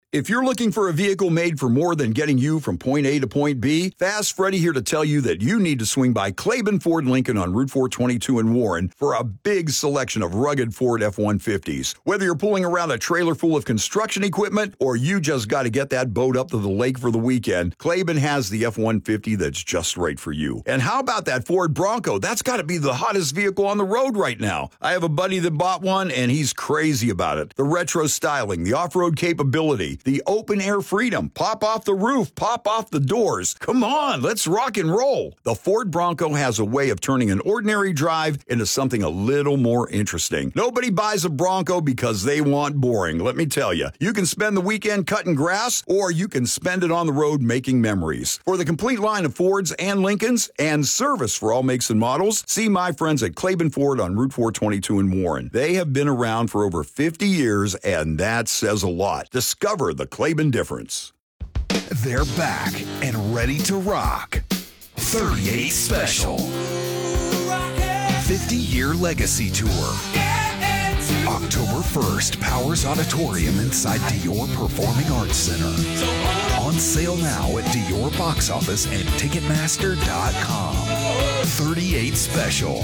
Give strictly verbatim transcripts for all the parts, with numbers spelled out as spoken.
If you're looking for a vehicle made for more than getting you from point A to point B, Fast Freddy here to tell you that you need to swing by Claiborne Ford Lincoln on Route four twenty-two in Warren for a big selection of rugged Ford F one fifties. Whether you're pulling around a trailer full of construction equipment or you just got to get that boat up to the lake for the weekend, Claiborne has the F one fifty that's just right for you. And how about that Ford Bronco? That's got to be the hottest vehicle on the road right now. I have a buddy that bought one and he's crazy about it. The retro styling, the off-road capability, the open-air freedom, pop off the roof, pop off the doors. Come on, let's rock and roll. The Ford Bronco has a way of turning an ordinary drive into something a little more interesting. Nobody buys a Bronco because they want boring, let me tell you. You can spend the weekend cutting grass, or you can spend it on the road making memories. For the complete line of Fords and Lincolns, and service for all makes and models, see my friends at Claiborne Ford on Route four twenty-two in Warren. They have been around for over fifty years, and that says a lot. Discover the Claiborne difference. They're back and ready to rock. thirty-eight Special. fifty-year Legacy Tour. October first, Powers Auditorium inside Dior Performing Arts Center. On sale now at Dior Box Office and Ticketmaster dot com. thirty-eight Special.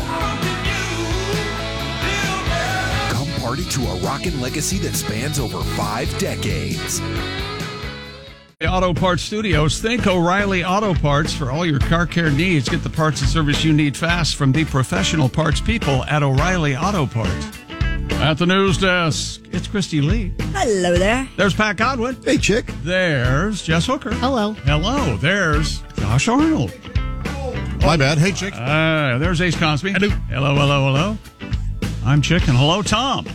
Come party to a rockin' legacy that spans over five decades. Auto Parts Studios. Think O'Reilly Auto Parts for all your car care needs. Get the parts and service you need fast from the professional parts people at O'Reilly Auto Parts. At the news desk, it's Christy Lee. Hello there. There's Pat Godwin. Hey, chick. There's Jess Hooker. Hello. Hello. There's Josh Arnold. My bad. Hey, chick. Uh, there's Ace Cosby. Hello. Hello, hello, hello. I'm Chick, and hello, Tom.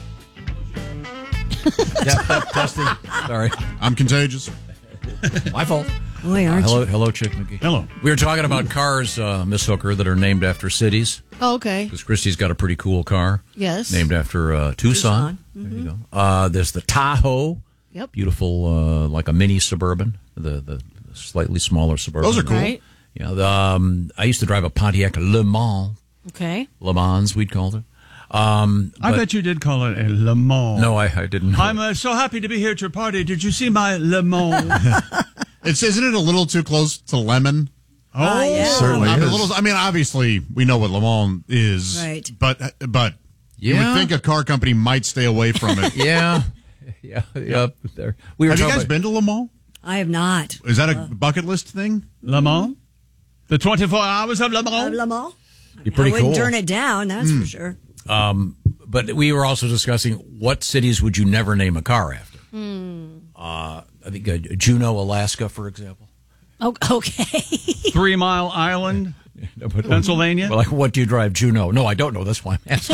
Yep, yep, testing. Sorry. I'm contagious. My fault. Boy, Uh, aren't hello, you? hello, Chick McGee. Hello. We were talking about cars, uh, Miss Hooker, that are named after cities. Oh, okay. Because Christy's got a pretty cool car. Yes. Named after uh, Tucson. Tucson. There you go. Uh, there's the Tahoe. Yep. Beautiful, uh, like a mini Suburban. The the slightly smaller Suburban. Those are cool. Right. Yeah. The, um, I used to drive a Pontiac Le Mans. Okay. Le Mans, we'd called it. Um, I but- bet you did call it a Le Mans. No, I, I didn't know. I'm uh, so happy to be here at your party. Did you see my Le Mans? It's isn't it a little too close to lemon? Oh, Ah, yeah. Certainly. I mean, a little, I mean, obviously, we know what Le Mans is, Right. but but you Yeah. would think a car company might stay away from it. Yeah. Yeah. Yeah. There. We were Have you talking guys about- been to Le Mans? I have not. Is that a bucket list thing? Le Mans? The twenty-four hours of Le Uh, Mans? Le Mans? Be pretty I wouldn't cool. turn it down, that's for sure. Um, but we were also discussing what cities would you never name a car after. Uh, I think uh, Juneau, Alaska, for example. Oh, okay. Three Mile Island, No, but- Pennsylvania? Well, like, what do you drive, Juneau? No, I don't know. That's why I'm asking.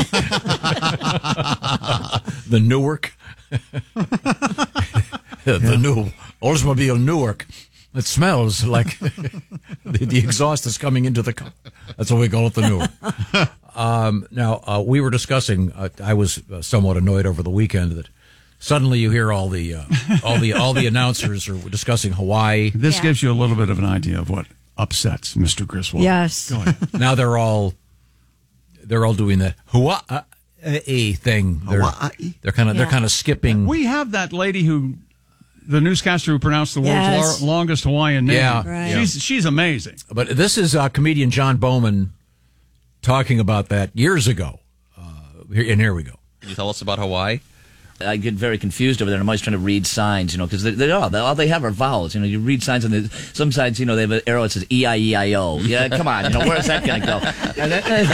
The Newark. The new Oldsmobile Newark. It smells like the, the exhaust is coming into the car. That's what we call it, the Newark. Um, now, uh, we were discussing, uh, I was uh, somewhat annoyed over the weekend that suddenly you hear all the uh, all the all the announcers are discussing Hawaii. This Yeah. gives you a little bit of an idea of what upsets Mister Griswold. Yes. Go ahead. Now they're all they're all doing the Hawaii thing. They're, Hawaii? They're kind of they're Yeah. kind of skipping. We have that lady who, the newscaster who pronounced the world's Yes. lar- longest Hawaiian name. Yeah. Right. She's, she's amazing. But this is uh, comedian John Bowman talking about that years ago. Uh, here, and here we go. Can you tell us about Hawaii? I get very confused over there. I'm always trying to read signs, you know, because they, they are. They, all they have are vowels. You know, you read signs, and they, some signs, you know, they have an arrow that says E I E I O. Yeah, come on, you know, where is that going to go? And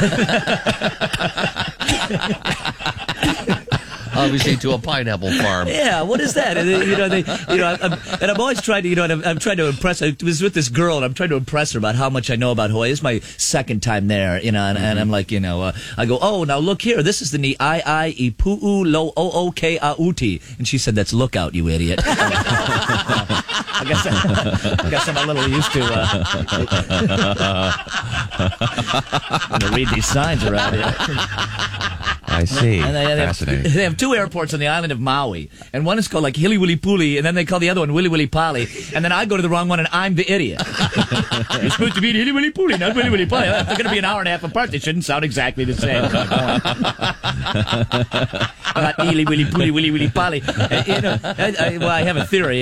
then- Obviously, to a pineapple farm. Yeah, what is that? And, they- you know, they, you know, I'm, and I'm always trying to, you know, and I'm, I'm trying to impress. I was with this girl, and I'm trying to impress her about how much I know about Hawaii. This is my second time there, you know, and, and I'm like, you know, uh, I go, oh, now look here, this is the ni I I I Pu'u Lo O O K A Uti, and she said, that's lookout, you idiot. I guess I, I guess I'm a little used to uh, to read these signs around here. I see. And they, they, have, Fascinating. they have two airports on the island of Maui, and one is called like Hili Wili Puli, and then they call the other one Wili Wili Pali, and then I go to the wrong one, and I'm the idiot. You're supposed to be Hili Wili Puli, not Wili Wili Pali. If they're going to be an hour and a half apart, they shouldn't sound exactly the same. Not Hili Wili Puli, Wili Wili Pali. Uh, you know, I, I, well, I have a theory.